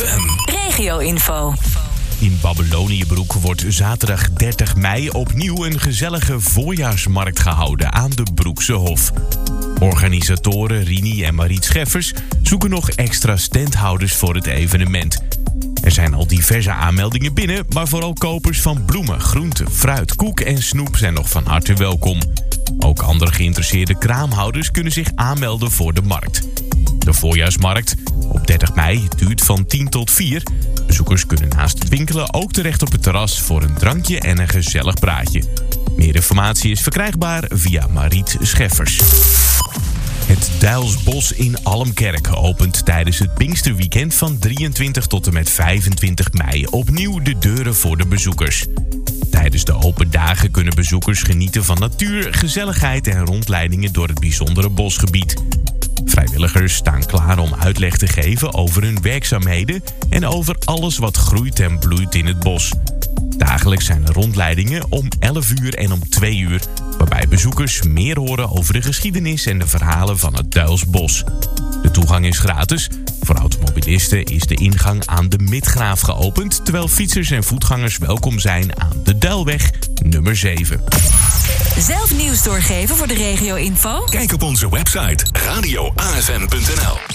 AFM. Regio-info. In Babyloniëbroek wordt zaterdag 30 mei opnieuw een gezellige voorjaarsmarkt gehouden aan de Broekse Hof. Organisatoren Rini en Mariet Scheffers zoeken nog extra standhouders voor het evenement. Er zijn al diverse aanmeldingen binnen, maar vooral kopers van bloemen, groenten, fruit, koek en snoep zijn nog van harte welkom. Ook andere geïnteresseerde kraamhouders kunnen zich aanmelden voor de markt. De voorjaarsmarkt op 30 mei duurt van 10 tot 4. Bezoekers kunnen naast het winkelen ook terecht op het terras voor een drankje en een gezellig praatje. Meer informatie is verkrijgbaar via Mariet Scheffers. Het Duilsbos in Almkerk opent tijdens het Pinksterweekend van 23 tot en met 25 mei opnieuw de deuren voor de bezoekers. Tijdens de open dagen kunnen bezoekers genieten van natuur, gezelligheid en rondleidingen door het bijzondere bosgebied. Vrijwilligers staan klaar om uitleg te geven over hun werkzaamheden en over alles wat groeit en bloeit in het bos. Dagelijks zijn er rondleidingen om 11 uur en om 2 uur, waarbij bezoekers meer horen over de geschiedenis en de verhalen van het Duilsbos. De toegang is gratis. Voor automobilisten is de ingang aan de Midgraaf geopend, terwijl fietsers en voetgangers welkom zijn aan de Duilweg nummer 7. Zelf nieuws doorgeven voor de regio-info? Kijk op onze website radioafm.nl.